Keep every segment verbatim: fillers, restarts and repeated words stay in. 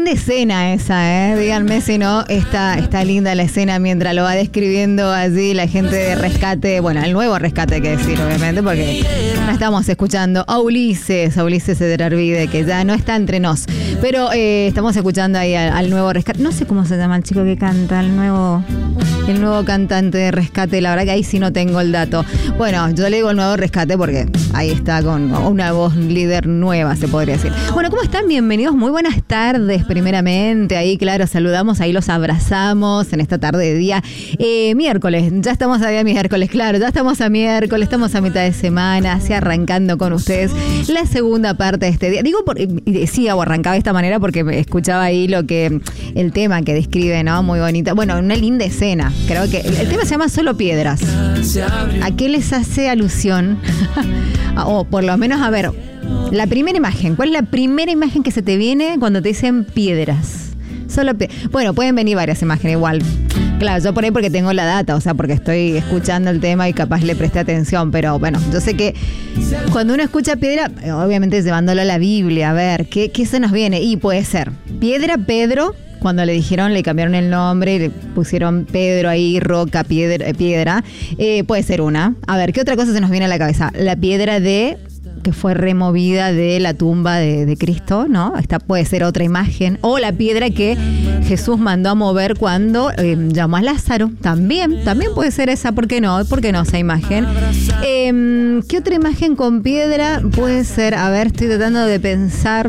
linda escena esa, ¿eh? Díganme si no, está, está linda la escena mientras lo va describiendo allí la gente de Rescate. Bueno, el nuevo Rescate hay que decir, obviamente, porque no estamos escuchando a Ulises, a Ulises Ederarvide, que ya no está entre nos. Pero eh, estamos escuchando ahí al, al nuevo Rescate. No sé cómo se llama el chico que canta, el nuevo... El nuevo cantante de Rescate, la verdad que ahí sí no tengo el dato. Bueno, yo le digo el nuevo Rescate porque ahí está con una voz líder nueva, se podría decir. Bueno, ¿cómo están? Bienvenidos, muy buenas tardes primeramente. Ahí, claro, saludamos, ahí los abrazamos en esta tarde de día. Eh, miércoles, ya estamos a día miércoles, claro, ya estamos a miércoles, estamos a mitad de semana, así arrancando con ustedes la segunda parte de este día. Digo, por, y decía o arrancaba de esta manera porque me escuchaba ahí lo que, el tema que describe, ¿no? Muy bonita. Bueno, una linda escena. Creo que el, el tema se llama Solo Piedras. ¿A qué les hace alusión? O por lo menos, a ver, la primera imagen. ¿Cuál es la primera imagen que se te viene cuando te dicen piedras? Solo piedras. Bueno, pueden venir varias imágenes igual. Claro, yo por ahí porque tengo la data, o sea, porque estoy escuchando el tema y capaz le presté atención, pero bueno, yo sé que cuando uno escucha piedra, obviamente llevándolo a la Biblia, a ver, ¿qué, qué se nos viene? Y puede ser piedra, Pedro. Cuando le dijeron, le cambiaron el nombre, le pusieron Pedro ahí, roca, piedra, piedra. Eh, puede ser una. A ver, ¿qué otra cosa se nos viene a la cabeza? La piedra de que fue removida de la tumba de, de Cristo, ¿no? Esta puede ser otra imagen. O la piedra que Jesús mandó a mover cuando eh, llamó a Lázaro. También, también puede ser esa. ¿Por qué no? ¿Por qué no esa imagen? Eh, ¿Qué otra imagen con piedra puede ser? A ver, estoy tratando de pensar...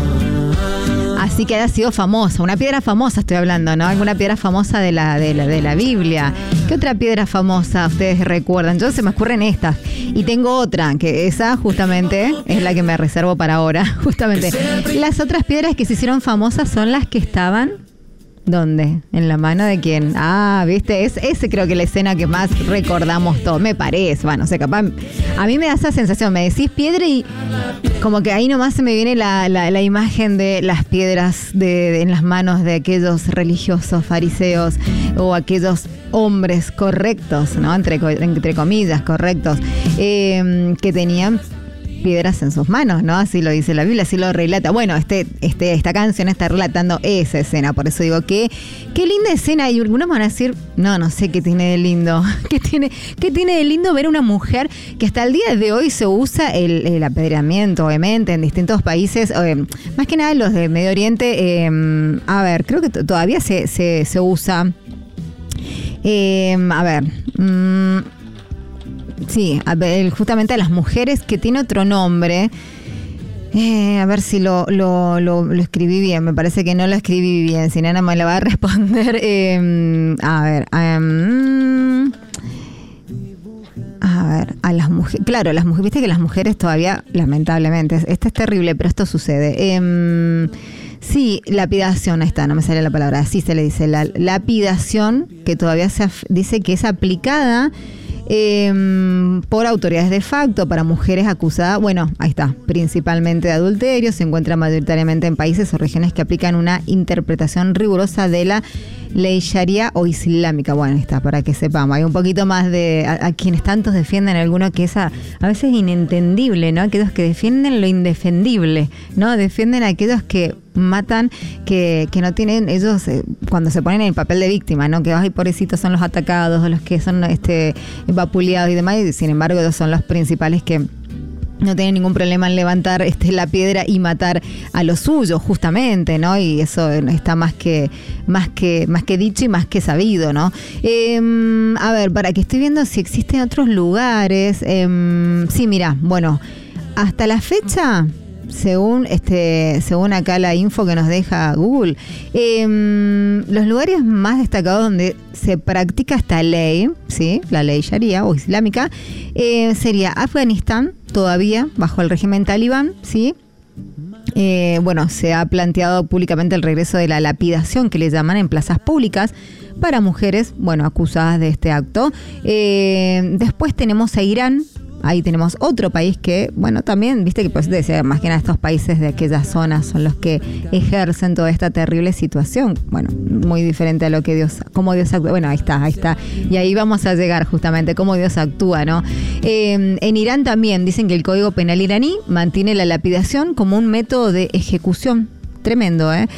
Así que haya sido famosa, una piedra famosa estoy hablando, ¿no? Alguna piedra famosa de la, de la, de la Biblia. ¿Qué otra piedra famosa ustedes recuerdan? Yo se me ocurren estas. Y tengo otra, que esa justamente es la que me reservo para ahora. Justamente. Las otras piedras que se hicieron famosas son las que estaban... ¿Dónde? ¿En la mano de quién? Ah, ¿viste? Es, ese creo que es la escena que más recordamos todos. Me parece. Bueno, o sea, capaz... A mí me da esa sensación. Me decís piedra y como que ahí nomás se me viene la, la, la imagen de las piedras de, de, en las manos de aquellos religiosos fariseos o aquellos hombres correctos, ¿no? Entre, entre comillas, correctos, eh, que tenían... piedras en sus manos, ¿no? Así lo dice la Biblia, así lo relata. Bueno, este, este, esta canción está relatando esa escena, por eso digo que qué linda escena. Y algunos van a decir, no, no sé qué tiene de lindo. ¿Qué tiene, qué tiene de lindo ver una mujer que hasta el día de hoy se usa el, el apedreamiento, obviamente, en distintos países, eh, más que nada los de Medio Oriente. Eh, a ver, creo que t- todavía se, se, se usa. Eh, a ver. Mmm, Sí, a ver, justamente a las mujeres, que tiene otro nombre. Eh, a ver si lo, lo, lo, lo escribí bien. Me parece que no lo escribí bien. Si Nana me la va a responder. Eh, a ver. Um, a ver, a las mujeres. Claro, las mujeres. Viste que las mujeres todavía, lamentablemente, esto es terrible, pero esto sucede. Eh, Sí, lapidación, ahí está, no me sale la palabra, así se le dice, la lapidación, que todavía se af- dice que es aplicada eh, por autoridades de facto para mujeres acusadas, bueno, ahí está, principalmente de adulterio, se encuentra mayoritariamente en países o regiones que aplican una interpretación rigurosa de la ley sharia o islámica. Bueno, ahí está, para que sepamos, hay un poquito más de, a, a quienes tantos defienden alguno que es a, a veces inentendible, ¿no? Aquellos que defienden lo indefendible, ¿no? Defienden a aquellos que matan, que, que no tienen, ellos eh, cuando se ponen en el papel de víctima, ¿no? Que ay, pobrecitos son los atacados o los que son este vapuleados y demás, y sin embargo ellos son los principales que no tienen ningún problema en levantar este, la piedra y matar a los suyos, justamente, ¿no? Y eso está más que, más que, más que dicho y más que sabido, ¿no? Eh, a ver, para que estoy viendo si existen otros lugares. Eh, sí, mira, bueno, hasta la fecha, según este, según acá la info que nos deja Google, eh, los lugares más destacados donde se practica esta ley, ¿sí? La ley sharia o islámica, eh, sería Afganistán, todavía bajo el régimen talibán, ¿sí? Eh, bueno, se ha planteado públicamente el regreso de la lapidación, que le llaman, en plazas públicas para mujeres, bueno, acusadas de este acto. Eh, después tenemos a Irán. Ahí tenemos otro país que, bueno, también, viste que pues decía, más que nada estos países de aquellas zonas son los que ejercen toda esta terrible situación. Bueno, muy diferente a lo que Dios, cómo Dios actúa. Bueno, ahí está, ahí está. Y ahí vamos a llegar justamente, cómo Dios actúa, ¿no? Eh, en Irán también dicen que el Código Penal iraní mantiene la lapidación como un método de ejecución tremendo, ¿eh?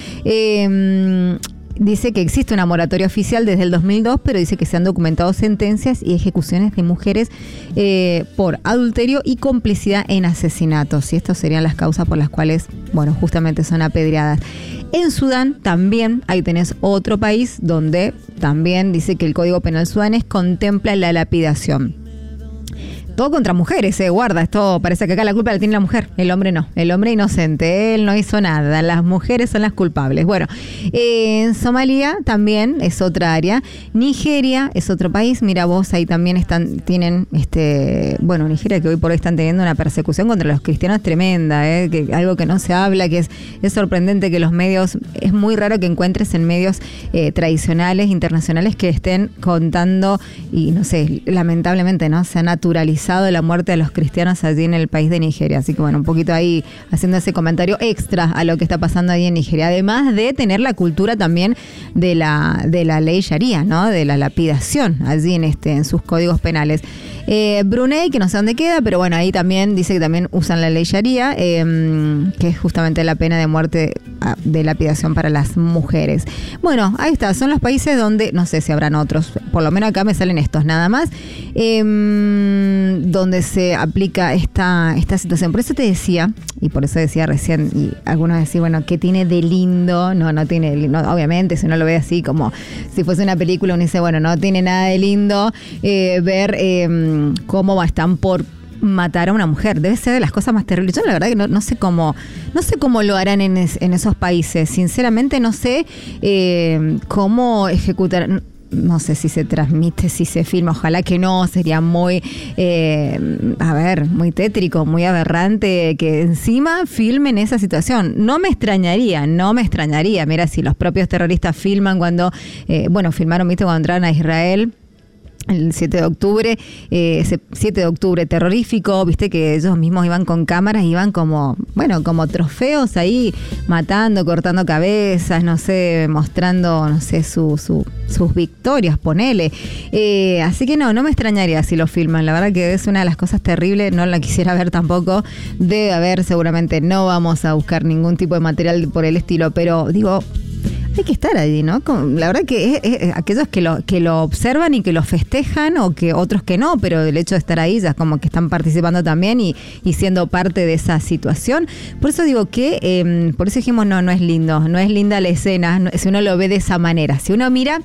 eh Dice que existe una moratoria oficial desde el dos mil dos, pero dice que se han documentado sentencias y ejecuciones de mujeres eh, por adulterio y complicidad en asesinatos. Y estas serían las causas por las cuales, bueno, justamente son apedreadas. En Sudán también, ahí tenés otro país donde también dice que el Código Penal sudanés contempla la lapidación. Todo contra mujeres, eh, guarda, esto parece que acá la culpa la tiene la mujer, el hombre no, el hombre inocente, él no hizo nada, las mujeres son las culpables. Bueno, eh, en Somalia también es otra área, Nigeria es otro país, mira vos, ahí también están, tienen, este, bueno, Nigeria que hoy por hoy están teniendo una persecución contra los cristianos tremenda, eh, que algo que no se habla, que es, es sorprendente que los medios, es muy raro que encuentres en medios eh, tradicionales, internacionales, que estén contando, y no sé, lamentablemente, ¿no? Se ha naturalizado de la muerte de los cristianos allí en el país de Nigeria. Así que bueno, un poquito ahí haciendo ese comentario extra a lo que está pasando ahí en Nigeria. Además de tener la cultura también de la, de la ley Sharia, ¿no? De la lapidación allí en, este, en sus códigos penales. Eh, Brunei, que no sé dónde queda, pero bueno, ahí también dice que también usan la ley Sharia, eh, que es justamente la pena de muerte de lapidación para las mujeres. Bueno, ahí está, son los países donde, no sé si habrán otros, por lo menos acá me salen estos nada más, eh, donde se aplica esta, esta situación. Por eso te decía, y por eso decía recién, y algunos decían, bueno, ¿qué tiene de lindo? No, no tiene, no, obviamente, si uno lo ve así como si fuese una película, uno dice, bueno, no tiene nada de lindo eh, ver eh, cómo están por matar a una mujer. Debe ser de las cosas más terribles. Yo la verdad que no, no sé cómo no sé cómo lo harán en, es, en esos países. Sinceramente no sé eh, cómo ejecutar. No sé si se transmite, si se filma, ojalá que no, sería muy, eh, a ver, muy tétrico, muy aberrante que encima filmen esa situación. No me extrañaría, no me extrañaría. Mira, si los propios terroristas filman cuando, eh, bueno, filmaron, viste, cuando entraron a Israel, el siete de octubre, eh, ese siete de octubre terrorífico, viste que ellos mismos iban con cámaras, iban como, bueno, como trofeos ahí, matando, cortando cabezas, no sé, mostrando, no sé, su, su, sus victorias, ponele. Eh, así que no, no me extrañaría si lo filman, la verdad que es una de las cosas terribles, no la quisiera ver tampoco, debe haber, seguramente no vamos a buscar ningún tipo de material por el estilo, pero digo, hay que estar allí, ¿no? La verdad que es, es, aquellos que lo, que lo observan y que lo festejan, o que otros que no, pero el hecho de estar ahí ya es como que están participando también y, y siendo parte de esa situación. Por eso digo que, eh, por eso dijimos, no, no es lindo, no es linda la escena, no, si uno lo ve de esa manera. Si uno mira,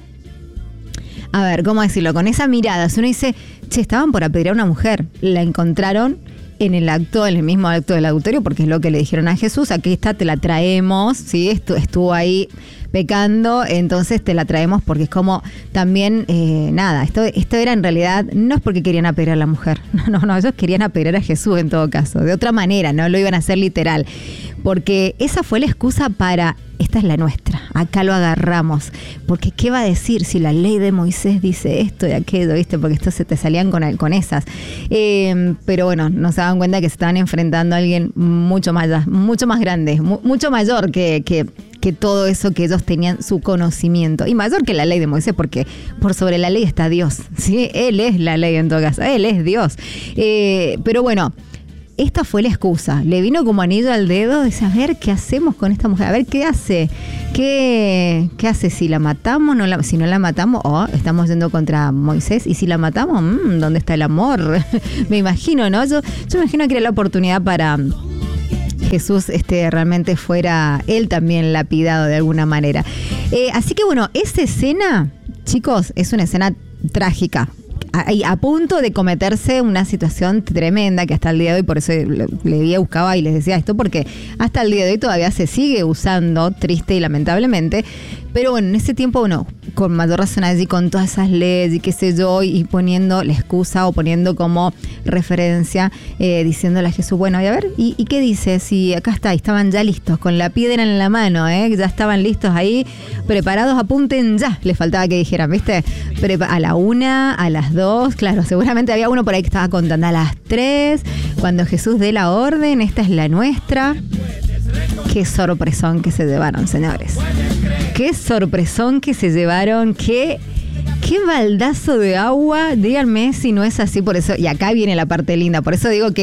a ver, ¿cómo decirlo? Con esa mirada, si uno dice, che, estaban por apedrear a una mujer, la encontraron en el acto, en el mismo acto del adulterio, porque es lo que le dijeron a Jesús, aquí está, te la traemos, ¿sí? Estu- estuvo ahí pecando, entonces te la traemos, porque es como también, eh, nada, esto, esto era en realidad, no es porque querían apedrear a la mujer, no, no, no, ellos querían apedrear a Jesús en todo caso, de otra manera, no lo iban a hacer literal, porque esa fue la excusa para, esta es la nuestra, acá lo agarramos, porque ¿qué va a decir si la ley de Moisés dice esto y aquello, viste? Porque esto se te salían con, con esas, eh, pero bueno, no se daban cuenta que se estaban enfrentando a alguien mucho más, mucho más grande, mu- mucho mayor que, que que todo eso que ellos tenían su conocimiento, y mayor que la ley de Moisés, porque por sobre la ley está Dios, ¿sí? Él es la ley en todo caso, Él es Dios. Eh, pero bueno, esta fue la excusa, le vino como anillo al dedo, dice, a ver, ¿qué hacemos con esta mujer? A ver, ¿qué hace? ¿Qué, qué hace? Si la matamos, no la, si no la matamos, oh, estamos yendo contra Moisés, y si la matamos, mmm, ¿dónde está el amor? Me imagino, ¿no? Yo, yo me imagino que era la oportunidad para Jesús este, realmente fuera él también lapidado de alguna manera. Eh, así que bueno, esa escena, chicos, es una escena trágica. A, a punto de cometerse una situación tremenda que hasta el día de hoy, por eso le, le buscaba y les decía esto, porque hasta el día de hoy todavía se sigue usando, triste y lamentablemente. Pero bueno, en ese tiempo, bueno, con mayor razón allí, con todas esas leyes y qué sé yo, y poniendo la excusa o poniendo como referencia, eh, diciéndole a Jesús, bueno, y a ver, ¿y, y qué dice? Si acá está, estaban ya listos, con la piedra en la mano, ¿eh? Ya estaban listos ahí, preparados, apunten ya. Les faltaba que dijeran, ¿viste? Prepa- a la una, a las dos, claro, seguramente había uno por ahí que estaba contando a las tres, cuando Jesús dé la orden, esta es la nuestra. Qué sorpresón que se llevaron, señores. Qué sorpresón que se llevaron, qué, qué baldazo de agua. Díganme si no es así, por eso, y acá viene la parte linda, por eso digo que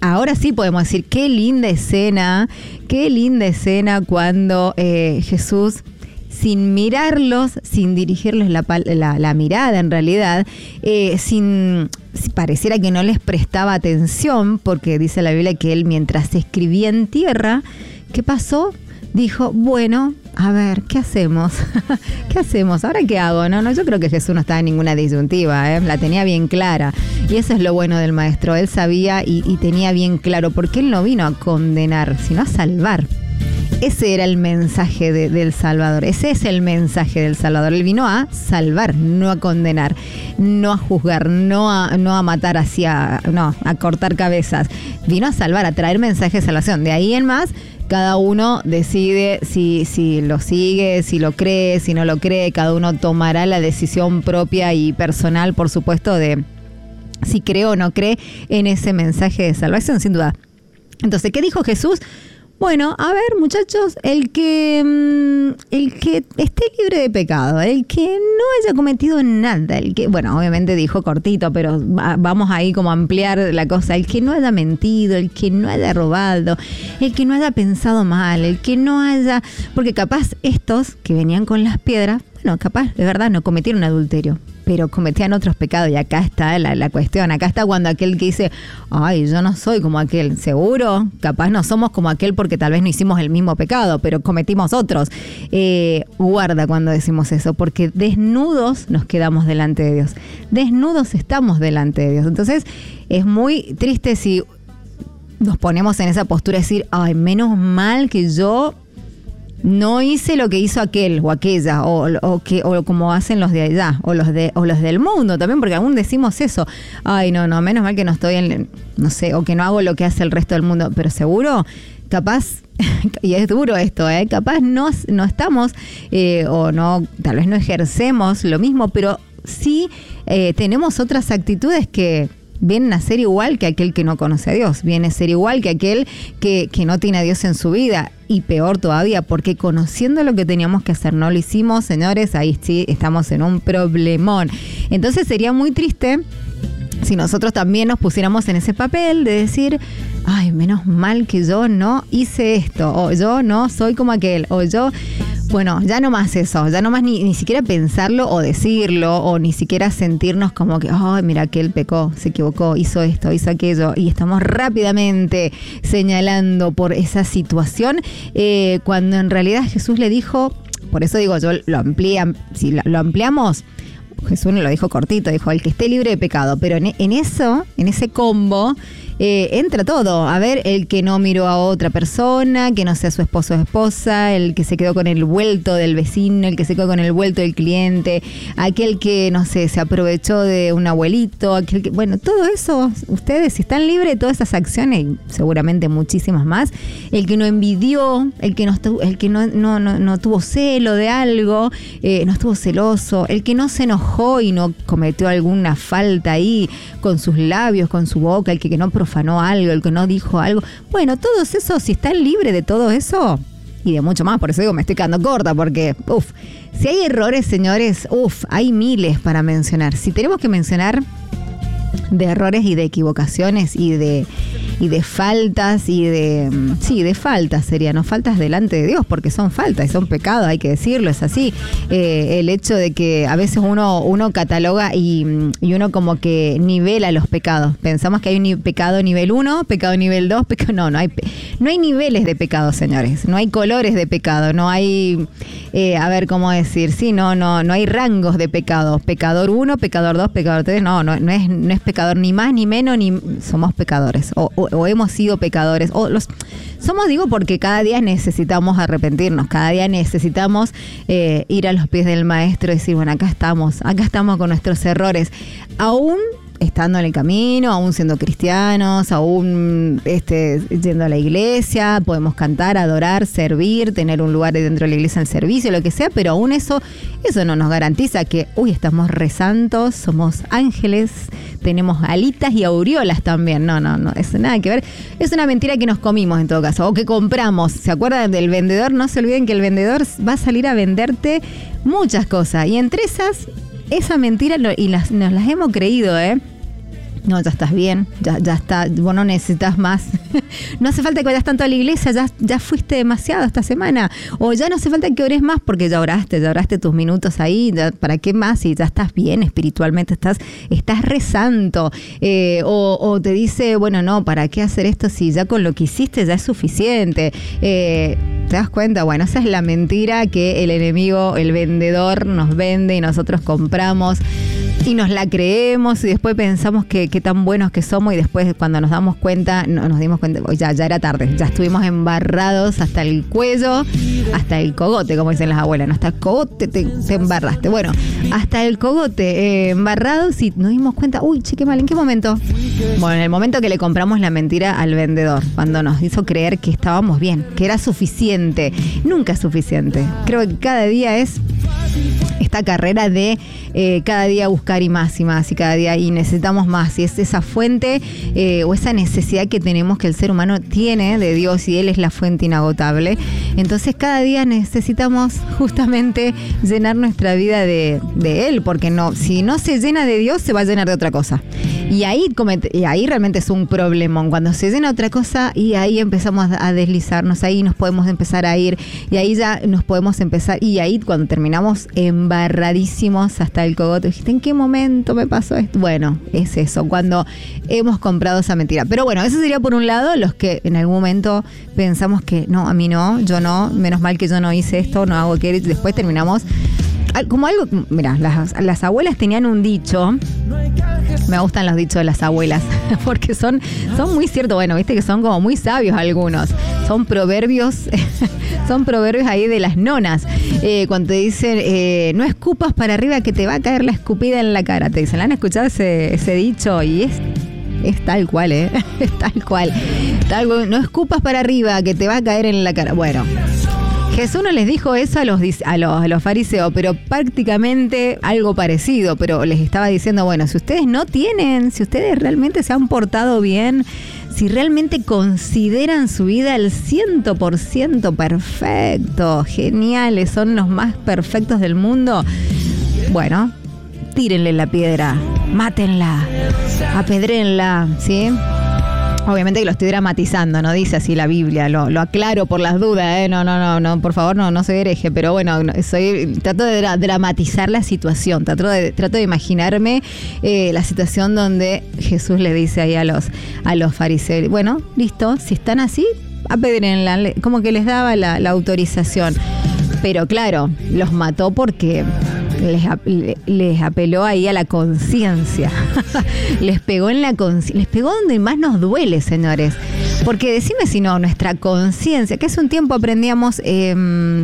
ahora sí podemos decir, qué linda escena, qué linda escena cuando eh, Jesús, sin mirarlos, sin dirigirles la, la, la mirada en realidad, eh, sin pareciera que no les prestaba atención, porque dice la Biblia que él mientras escribía en tierra, ¿qué pasó? Dijo, bueno, a ver, ¿qué hacemos? ¿Qué hacemos? ¿Ahora qué hago? No, no, yo creo que Jesús no estaba en ninguna disyuntiva, ¿eh? La tenía bien clara. Y eso es lo bueno del maestro. Él sabía y, y tenía bien claro, porque él no vino a condenar, sino a salvar. Ese era el mensaje de, del Salvador. Ese es el mensaje del Salvador. Él vino a salvar, no a condenar, no a juzgar, no a, no a matar hacia, no, a cortar cabezas. Vino a salvar, a traer mensaje de salvación. De ahí en más, cada uno decide si, si lo sigue, si lo cree, si no lo cree. Cada uno tomará la decisión propia y personal, por supuesto, de si cree o no cree en ese mensaje de salvación, sin duda. Entonces, ¿qué dijo Jesús? Bueno, a ver, muchachos, el que, el que esté libre de pecado, el que no haya cometido nada, el que, bueno, obviamente dijo cortito, pero vamos ahí como a ampliar la cosa, el que no haya mentido, el que no haya robado, el que no haya pensado mal, el que no haya, porque capaz estos que venían con las piedras, bueno, capaz de verdad no cometieron adulterio, pero cometían otros pecados, y acá está la, la cuestión, acá está cuando aquel que dice, ay, yo no soy como aquel, seguro, capaz no somos como aquel porque tal vez no hicimos el mismo pecado, pero cometimos otros. Eh, guarda cuando decimos eso, porque desnudos nos quedamos delante de Dios, desnudos estamos delante de Dios. Entonces es muy triste si nos ponemos en esa postura de decir, ay, menos mal que yo no hice lo que hizo aquel o aquella, o, o, que, o como hacen los de allá, o los de o los del mundo también, porque aún decimos eso. Ay, no, no, menos mal que no estoy en, no sé, o que no hago lo que hace el resto del mundo, pero seguro, capaz, y es duro esto, ¿eh? Capaz no, no estamos, eh, o no, tal vez no ejercemos lo mismo, pero sí eh, tenemos otras actitudes que vienen a ser igual que aquel que no conoce a Dios, viene a ser igual que aquel que, que no tiene a Dios en su vida, y peor todavía, porque conociendo lo que teníamos que hacer, no lo hicimos, señores, ahí sí estamos en un problemón. Entonces sería muy triste si nosotros también nos pusiéramos en ese papel de decir, ay, menos mal que yo no hice esto, o yo no soy como aquel, o yo... Bueno, ya no más eso, ya no más ni, ni siquiera pensarlo o decirlo, o ni siquiera sentirnos como que, ay, mira, que él pecó, se equivocó, hizo esto, hizo aquello, y estamos rápidamente señalando por esa situación, eh, cuando en realidad Jesús le dijo, por eso digo, yo lo amplía, si lo, lo ampliamos, Jesús no lo dijo cortito, dijo, el que esté libre de pecado, pero en, en eso, en ese combo, Eh, entra todo. A ver, el que no miró a otra persona, que no sea su esposo o esposa, el que se quedó con el vuelto del vecino, el que se quedó con el vuelto del cliente, aquel que, no sé, se aprovechó de un abuelito, aquel que, bueno, todo eso, ustedes, si están libres de todas esas acciones, y seguramente muchísimas más, el que no envidió, el que no, el que no, no, no, no tuvo celo de algo, eh, no estuvo celoso, el que no se enojó y no cometió alguna falta ahí con sus labios, con su boca, el que, que no profanó algo, el que no dijo algo. Bueno, todos esos, si están libres de todo eso y de mucho más, por eso digo, me estoy quedando corta, porque, uff, si hay errores, señores, uff, hay miles para mencionar. Si tenemos que mencionar de errores y de equivocaciones y de y de faltas y de sí de faltas sería no faltas delante de Dios, porque son faltas y son pecados, hay que decirlo, es así. Eh, el hecho de que a veces uno uno cataloga y, y uno como que nivela los pecados, pensamos que hay un pecado nivel uno, pecado nivel dos, pecado no no hay no hay niveles de pecado, señores, no hay colores de pecado, no hay eh, a ver cómo decir, sí, no no no hay rangos de pecado, pecador uno, pecador dos, pecador tres, no no no es no es pecador ni más ni menos, ni somos pecadores o, o, o hemos sido pecadores, o los somos, digo, porque cada día necesitamos arrepentirnos, cada día necesitamos eh, ir a los pies del maestro y decir, bueno, acá estamos, acá estamos con nuestros errores, aún estando en el camino, aún siendo cristianos, aún este, yendo a la iglesia, podemos cantar, adorar, servir, tener un lugar dentro de la iglesia en servicio, lo que sea, pero aún eso, eso no nos garantiza que, uy, estamos re santos, somos ángeles, tenemos alitas y aureolas también. No, no, no, eso nada que ver. Es una mentira que nos comimos en todo caso, o que compramos. ¿Se acuerdan del vendedor? No se olviden que el vendedor va a salir a venderte muchas cosas, y entre esas, esa mentira, y las, nos las hemos creído, ¿eh? No, ya estás bien, ya, ya está, vos no necesitas más. No hace falta que vayas tanto a la iglesia, ya, ya fuiste demasiado esta semana. O ya no hace falta que ores más porque ya oraste, ya oraste tus minutos ahí, ya, ¿para qué más? Y ya estás bien espiritualmente, estás, estás rezando. Eh, o, o te dice, bueno, no, ¿para qué hacer esto si ya con lo que hiciste ya es suficiente? Eh, ¿Te das cuenta? Bueno, esa es la mentira que el enemigo, el vendedor nos vende y nosotros compramos. Y nos la creemos y después pensamos que qué tan buenos que somos y después cuando nos damos cuenta, no, nos dimos cuenta, oh, ya, ya era tarde, ya estuvimos embarrados hasta el cuello, hasta el cogote, como dicen las abuelas, ¿no? Hasta el cogote te, te embarraste. Bueno, hasta el cogote eh, embarrados y nos dimos cuenta, uy, che, qué mal, ¿en qué momento? Bueno, en el momento que le compramos la mentira al vendedor, cuando nos hizo creer que estábamos bien, que era suficiente. Nunca es suficiente. Creo que cada día es esta carrera de eh, cada día buscar y más y más y cada día y necesitamos más y es esa fuente eh, o esa necesidad que tenemos que el ser humano tiene de Dios y Él es la fuente inagotable. Entonces cada día necesitamos justamente llenar nuestra vida de, de Él, porque no, si no se llena de Dios se va a llenar de otra cosa. Y ahí, comete, y ahí realmente es un problemón. Cuando se llena otra cosa y ahí empezamos a deslizarnos, ahí nos podemos empezar a ir y ahí ya nos podemos empezar. Y ahí cuando terminamos embarradísimos hasta el cogote, dijiste, ¿en qué momento me pasó esto? Bueno, es eso, cuando hemos comprado esa mentira. Pero bueno, eso sería por un lado los que en algún momento pensamos que no, a mí no, yo no, menos mal que yo no hice esto, no hago que después terminamos como algo, mira, las, las abuelas tenían un dicho. Me gustan los dichos de las abuelas porque son, son muy ciertos. Bueno, viste que son como muy sabios algunos. Son proverbios, son proverbios ahí de las nonas. Eh, cuando te dicen, eh, no escupas para arriba que te va a caer la escupida en la cara. Te dicen, ¿la han escuchado ese, ese dicho? Y es, es tal cual, ¿eh? Es tal cual. Tal cual. No escupas para arriba que te va a caer en la cara. Bueno. Jesús no les dijo eso a los, a, los, a los fariseos, pero prácticamente algo parecido, pero les estaba diciendo, bueno, si ustedes no tienen, si ustedes realmente se han portado bien, si realmente consideran su vida al ciento por ciento perfecto, geniales, son los más perfectos del mundo, bueno, tírenle la piedra, mátenla, apedréenla, ¿sí? Obviamente que lo estoy dramatizando, no dice así la Biblia, lo, lo aclaro por las dudas, ¿eh? No, no, no, no, por favor, no, no soy hereje, pero bueno, soy, trato de dra- dramatizar la situación, trato de, trato de imaginarme eh, la situación donde Jesús le dice ahí a los, a los fariseos, bueno, listo, si están así, apedréenla, como que les daba la, la autorización, pero claro, los mató porque Les, les apeló ahí a la conciencia. Les pegó en la conciencia. Les pegó donde más nos duele, señores. Porque decime si no, nuestra conciencia, que hace un tiempo aprendíamos. Eh,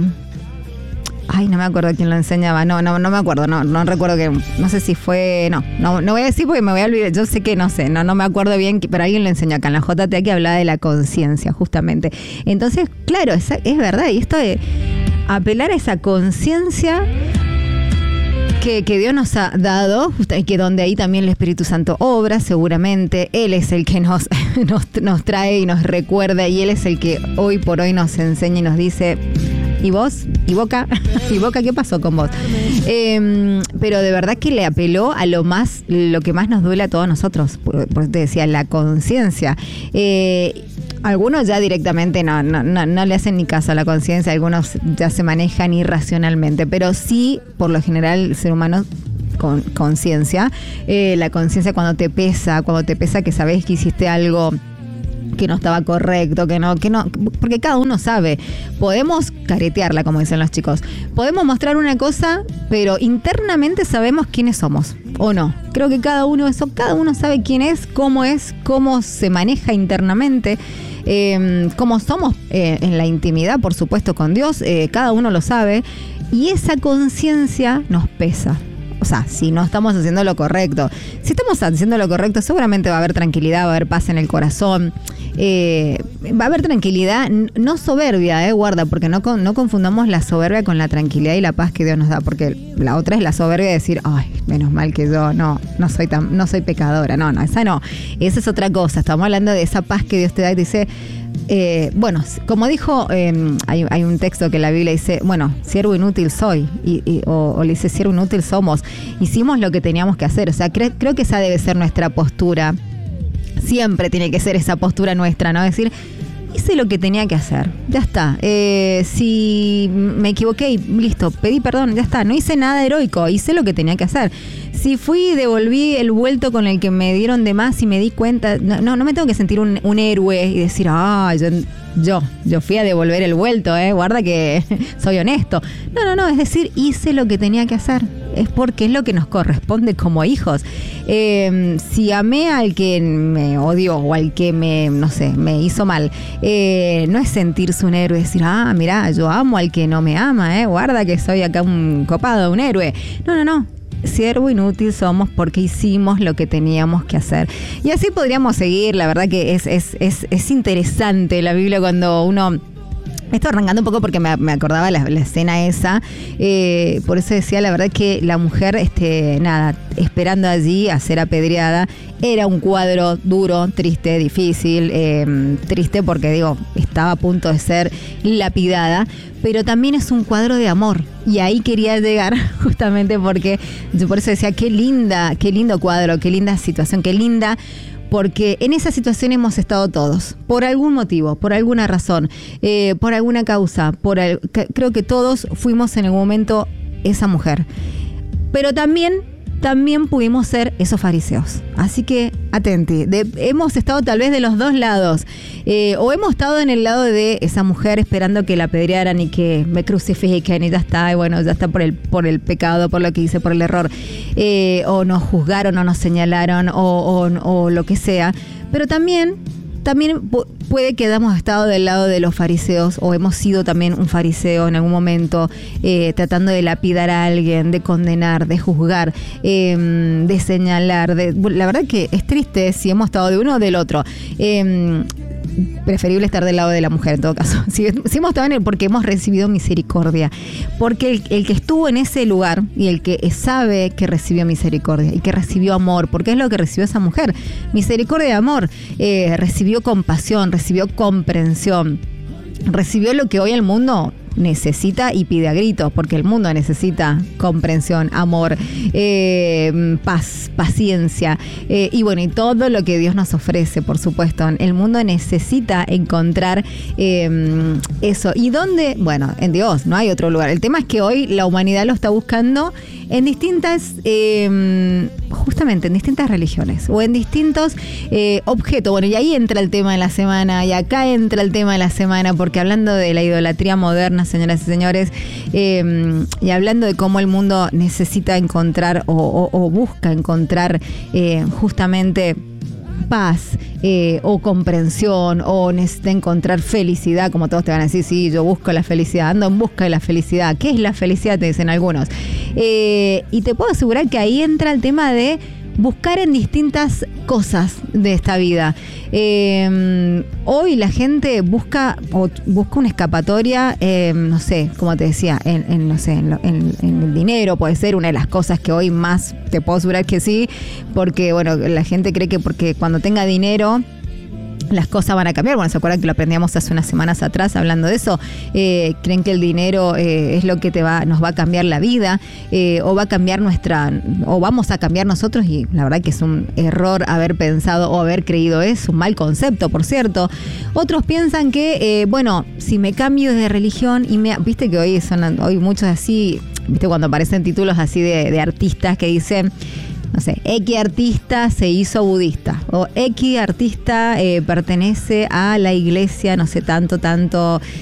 ay, no me acuerdo quién lo enseñaba. No, no, no me acuerdo. No, no recuerdo que. No sé si fue. No, no, no voy a decir porque me voy a olvidar. Yo sé que no sé. No, no me acuerdo bien, pero alguien lo enseñó acá en la J T A que hablaba de la conciencia, justamente. Entonces, claro, es, es verdad. Y esto de apelar a esa conciencia. Que, que Dios nos ha dado, y que donde ahí también el Espíritu Santo obra, seguramente. Él es el que nos, nos, nos trae y nos recuerda, y Él es el que hoy por hoy nos enseña y nos dice, ¿y vos? ¿Y Boca? ¿Y Boca qué pasó con vos? Eh, pero de verdad que le apeló a lo más, lo que más nos duele a todos nosotros, por, por te decía, la conciencia. Eh, Algunos ya directamente no, no, no, no le hacen ni caso a la conciencia, algunos ya se manejan irracionalmente, pero sí, por lo general, el ser humano con conciencia, eh, la conciencia cuando te pesa, cuando te pesa que sabes que hiciste algo que no estaba correcto, que no, que no, porque cada uno sabe. Podemos caretearla, como dicen los chicos. Podemos mostrar una cosa, pero internamente sabemos quiénes somos, ¿o no? Creo que cada uno eso, cada uno sabe quién es, cómo es, cómo se maneja internamente. Eh, cómo somos eh, en la intimidad, por supuesto, con Dios, eh, cada uno lo sabe, y esa conciencia nos pesa. O sea, si no estamos haciendo lo correcto. Si estamos haciendo lo correcto, seguramente va a haber tranquilidad, va a haber paz en el corazón. Eh, va a haber tranquilidad, no soberbia, eh, guarda, porque no, no confundamos la soberbia con la tranquilidad y la paz que Dios nos da, porque la otra es la soberbia de decir, ay, menos mal que yo no, no soy tan, no soy pecadora. No, no, esa no. Esa es otra cosa. Estamos hablando de esa paz que Dios te da y te dice, Eh, bueno, como dijo, eh, hay, hay un texto que la Biblia dice, bueno, siervo inútil soy, y, y, o, o le dice, siervo inútil somos, hicimos lo que teníamos que hacer, o sea, cre- creo que esa debe ser nuestra postura, siempre tiene que ser esa postura nuestra, ¿no? Decir, hice lo que tenía que hacer, ya está, eh, si me equivoqué, listo, pedí perdón, ya está, no hice nada heroico, hice lo que tenía que hacer. Si fui y devolví el vuelto con el que me dieron de más y me di cuenta, no, no me tengo que sentir un, un héroe y decir, ah, yo, yo, yo fui a devolver el vuelto, eh, guarda que soy honesto. No, no, no, es decir, hice lo que tenía que hacer. Es porque es lo que nos corresponde como hijos. Eh, si amé al que me odió o al que me, no sé, me hizo mal, eh, no es sentirse un héroe, decir, ah, mirá, yo amo al que no me ama, eh, guarda que soy acá un copado, un héroe. No, no, no. Siervo inútil somos porque hicimos lo que teníamos que hacer. Y así podríamos seguir, la verdad que es, es, es, es interesante la Biblia cuando uno... Esto arrancando un poco porque me, me acordaba la, la escena esa, eh, por eso decía la verdad que la mujer, este, nada, esperando allí a ser apedreada, era un cuadro duro, triste, difícil, eh, triste porque digo, estaba a punto de ser lapidada, pero también es un cuadro de amor. Y ahí quería llegar justamente porque yo por eso decía, qué linda, qué lindo cuadro, qué linda situación, qué linda. Porque en esa situación hemos estado todos, por algún motivo, por alguna razón, eh, por alguna causa, por el, que, creo que todos fuimos en algún momento esa mujer. Pero también, también pudimos ser esos fariseos. Así que, atenti, de, hemos estado tal vez de los dos lados, eh, o hemos estado en el lado de esa mujer esperando que la apedrearan y que me crucifiquen y ya está, y bueno, ya está por el, por el pecado, por lo que hice, por el error, eh, o nos juzgaron o nos señalaron o, o, o lo que sea, pero también... También puede que hayamos estado del lado de los fariseos o hemos sido también un fariseo en algún momento, eh, tratando de lapidar a alguien, de condenar, de juzgar, eh, de señalar. De, la verdad que es triste si hemos estado de uno o del otro. Eh, preferible estar del lado de la mujer en todo caso. Si, si hemos estado en el, porque hemos recibido misericordia. Porque el, el que estuvo en ese lugar y el que sabe que recibió misericordia y que recibió amor, porque es lo que recibió esa mujer. Misericordia y amor. Eh, recibió compasión, recibió comprensión. Recibió lo que hoy el mundo necesita y pide a gritos, porque el mundo necesita comprensión, amor, eh, paz, paciencia, eh, y bueno, y todo lo que Dios nos ofrece, por supuesto. El mundo necesita encontrar eh, eso. ¿Y dónde? Bueno, en Dios, no hay otro lugar. El tema es que hoy la humanidad lo está buscando en distintas, eh, justamente en distintas religiones o en distintos eh, objetos. Bueno, y ahí entra el tema de la semana, y acá entra el tema de la semana, porque hablando de la idolatría moderna, señoras y señores, eh, y hablando de cómo el mundo necesita encontrar o, o, o busca encontrar eh, justamente paz eh, o comprensión o necesita encontrar felicidad, como todos te van a decir, sí, yo busco la felicidad, ando en busca de la felicidad. ¿Qué es la felicidad? Te dicen algunos. Eh, y te puedo asegurar que ahí entra el tema de buscar en distintas cosas de esta vida. Eh, hoy la gente busca o busca una escapatoria, eh, no sé, como te decía, en, en no sé, en, lo, en, en el dinero puede ser una de las cosas que hoy más te puedo asegurar que sí, porque bueno, la gente cree que porque cuando tenga dinero las cosas van a cambiar. Bueno, ¿se acuerdan que lo aprendíamos hace unas semanas atrás hablando de eso? Eh, creen que el dinero eh, es lo que te va, nos va a cambiar la vida, eh, o va a cambiar nuestra, o vamos a cambiar nosotros, y la verdad que es un error haber pensado o haber creído eso, un mal concepto, por cierto. Otros piensan que, eh, bueno, si me cambio de religión y me, viste que hoy son, hoy muchos así, viste cuando aparecen títulos así de, de artistas que dicen, no sé, X artista se hizo budista, o X artista eh, pertenece a la iglesia, no sé, tanto, tanto,